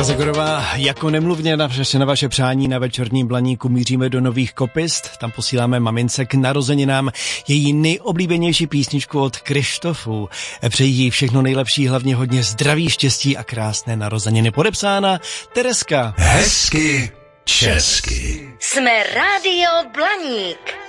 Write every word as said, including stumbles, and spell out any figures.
Tereska Zegorová, jako nemluvně na, na vaše přání na večerním Blaníku míříme do Nových Kopist. Tam posíláme mamince k narozeninám její nejoblíbenější písničku od Krištofu. Přeji jí všechno nejlepší, hlavně hodně zdraví, štěstí a krásné narozeniny. Podepsána Tereska. Hezky česky. Jsme Rádio Blaník.